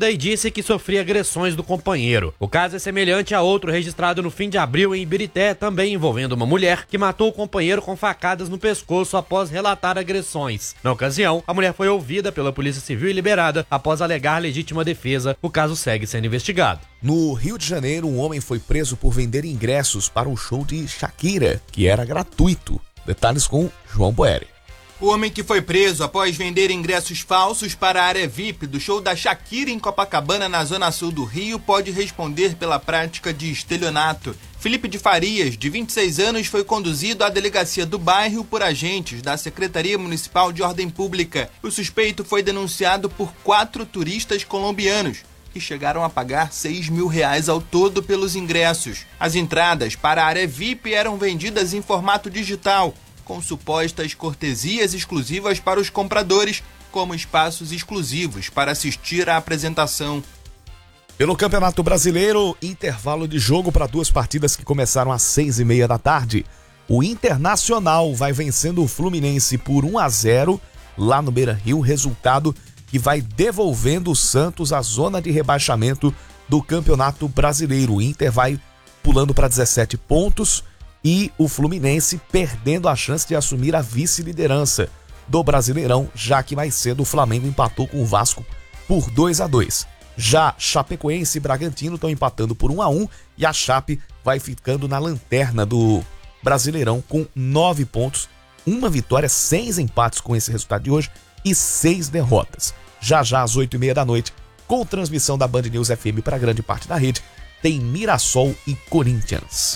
grávida e disse que sofria agressões do companheiro. O caso é semelhante a outro registrado no fim de abril em Ibirité, também envolvendo uma mulher que matou o companheiro com facadas no pescoço após relatar agressões. Na ocasião, a mulher foi ouvida pela Polícia Civil e liberada após alegar legítima defesa. O caso segue sendo investigado. No Rio de Janeiro, um homem foi preso por vender ingressos para o show de Shakira, que era gratuito. Detalhes com João Boeri. O homem que foi preso após vender ingressos falsos para a área VIP do show da Shakira em Copacabana, na zona sul do Rio, pode responder pela prática de estelionato. Felipe de Farias, de 26 anos, foi conduzido à delegacia do bairro por agentes da Secretaria Municipal de Ordem Pública. O suspeito foi denunciado por 4 turistas colombianos, que chegaram a pagar R$6 mil ao todo pelos ingressos. As entradas para a área VIP eram vendidas em formato digital, com supostas cortesias exclusivas para os compradores, como espaços exclusivos para assistir à apresentação. Pelo Campeonato Brasileiro, intervalo de jogo para 2 partidas que começaram às 6h30 da tarde. O Internacional vai vencendo o Fluminense por 1-0 lá no Beira-Rio, resultado que vai devolvendo o Santos à zona de rebaixamento do Campeonato Brasileiro. O Inter vai pulando para 17 pontos e o Fluminense perdendo a chance de assumir a vice-liderança do Brasileirão, já que mais cedo o Flamengo empatou com o Vasco por 2-2. Já Chapecoense e Bragantino estão empatando por 1-1 e a Chape vai ficando na lanterna do Brasileirão com 9 pontos, 1 vitória, 6 empates com esse resultado de hoje e 6 derrotas. Já às 8h30 da noite, com transmissão da Band News FM para grande parte da rede, tem Mirassol e Corinthians.